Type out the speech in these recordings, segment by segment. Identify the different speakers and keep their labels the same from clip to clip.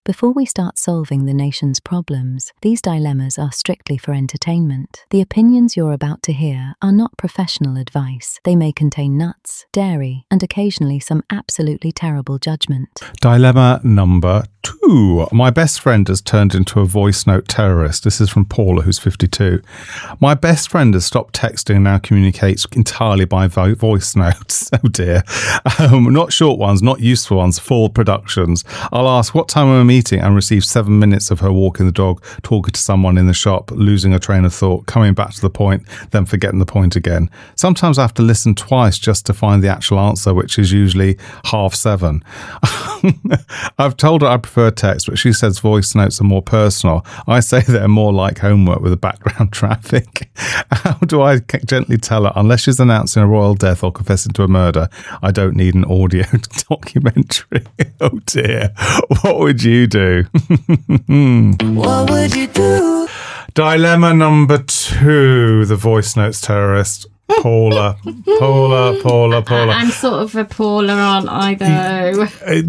Speaker 1: Before we start solving the nation's problems, these dilemmas are strictly for entertainment. The opinions you're about to hear are not professional advice. They may contain nuts, dairy, and occasionally some absolutely terrible judgment.
Speaker 2: Dilemma number 2. My best friend has turned into a voice note terrorist. This is from Paula, who's 52. My best friend has stopped texting and now communicates entirely by voice notes. Oh dear. Not short ones, not useful ones, full productions. I'll ask what time we're meeting and receive 7 minutes of her walking the dog, talking to someone in the shop, losing a train of thought, coming back to the point, then forgetting the point again. Sometimes I have to listen twice just to find the actual answer, which is usually 6:30. I've told her I prefer text, but she says voice notes are more personal. I say they're more like homework with the background traffic. How do I gently tell her, unless she's announcing a royal death or confessing to a murder, I don't need an audio documentary? Oh dear. What would you do?
Speaker 3: What would you do?
Speaker 2: Dilemma number 2, the voice notes terrorist. Paula.
Speaker 4: I'm sort of a Paula, aren't I, though?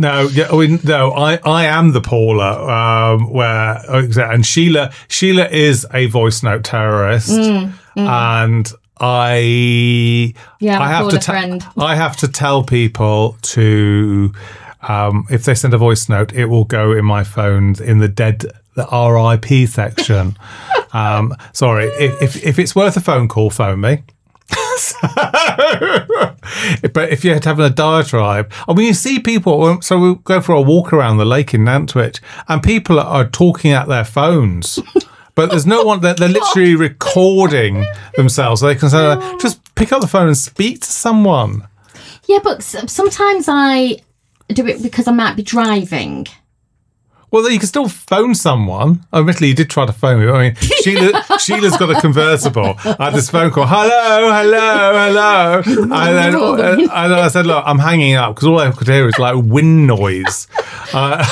Speaker 2: I am the Paula, and Sheila is a voice note terrorist, and I have to tell people to, if they send a voice note, it will go in my phone in the RIP section. Sorry, if it's worth a phone call, phone me. But if you're having a diatribe, I mean, you see people, so we go for a walk around the lake in Nantwich and people are talking at their phones, but there's no one, they're literally recording themselves. So they can say, just pick up the phone and speak to someone.
Speaker 4: Yeah, but sometimes I do it because I might be driving.
Speaker 2: Well, you can still phone someone. Admittedly, you did try to phone me. I mean, Sheila's got a convertible. I had this phone call, hello. And then I said, look, I'm hanging up because all I could hear is like wind noise. But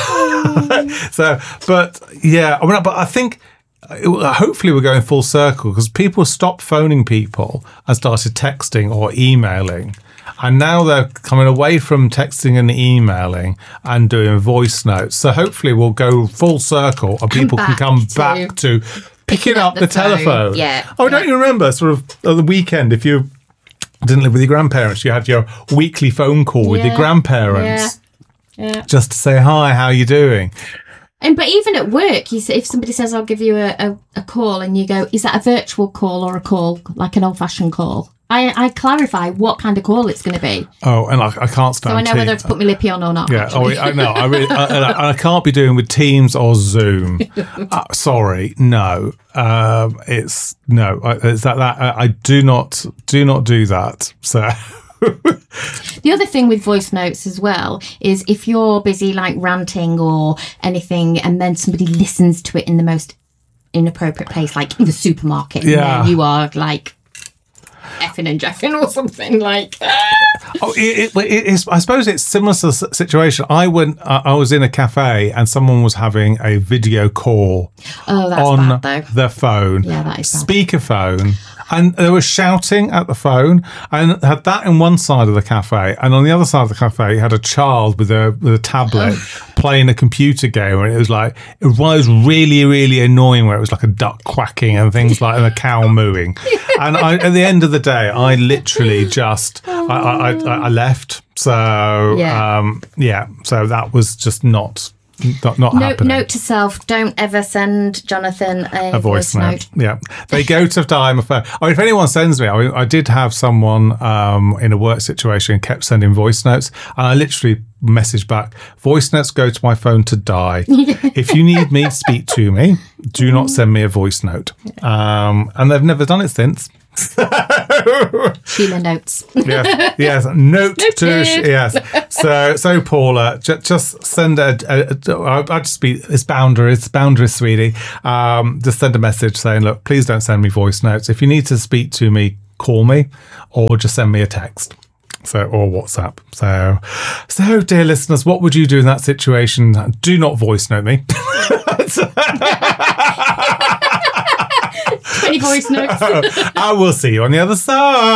Speaker 2: I think hopefully we're going full circle because people stopped phoning people and started texting or emailing. And now they're coming away from texting and emailing and doing voice notes. So hopefully we'll go full circle and people can come back to picking up the telephone.
Speaker 4: Yeah.
Speaker 2: Oh, don't you remember sort of the weekend, if you didn't live with your grandparents, you had your weekly phone call with your grandparents just to say, hi, how are you doing?
Speaker 4: But even at work, if somebody says, I'll give you a call and you go, is that a virtual call or a call, like an old-fashioned call? I clarify what kind of call it's going to be.
Speaker 2: Oh, and I can't stand.
Speaker 4: So I know whether to put my lippy on or not.
Speaker 2: Yeah, I know. I can't be doing with Teams or Zoom. Sorry, no. It's that. I do not do that. So.
Speaker 4: The other thing with voice notes as well is if you're busy like ranting or anything, and then somebody listens to it in the most inappropriate place, like in the supermarket, and then you are like effing and jeffing or something like
Speaker 2: I suppose it's similar to the situation. I was in a cafe and someone was having a video call on their phone,
Speaker 4: that is bad.
Speaker 2: Speakerphone, and they were shouting at the phone, and had that in one side of the cafe, and on the other side of the cafe you had a child with a tablet playing a computer game, and it was one of those really, really annoying where it was like a duck quacking and things like, and a cow mooing. And at the end of the day, I literally just I left. So so that was just not happening.
Speaker 4: Note to self: don't ever send Jonathan a voice note.
Speaker 2: Yeah, they go to time. If anyone sends me, I did have someone in a work situation kept sending voice notes, and I literally messaged back, voice notes go to my phone to die. If you need me, speak to me. Do not send me a voice note. And they've never done it since.
Speaker 4: Sheila notes.
Speaker 2: Yes. Note to yes. So Paula, just send I just be it's boundaries, sweetie. Just send a message saying, look, please don't send me voice notes. If you need to speak to me, call me, or just send me a text. Or WhatsApp. So dear listeners, what would you do in that situation? Do not voice note me.
Speaker 4: 20 voice notes.
Speaker 2: I will see you on the other side.